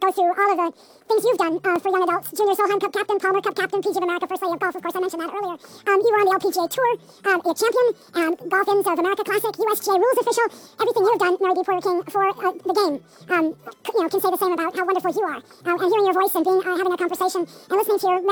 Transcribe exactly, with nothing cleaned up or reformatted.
go through all of the things you've done uh, for young adults. Junior Solheim Cup captain, Palmer Cup captain, P G of America, First Lady of Golf. Of course, I mentioned that earlier. Um, you were on the L P G A Tour, um, a champion, um, Golf Inns of America Classic, U S G A rules official. Everything you've done, Mary B. Porter King, for uh, the game, um, you know, can say the same about how wonderful you are. Um, and hearing your voice and being uh, having a conversation and listening to your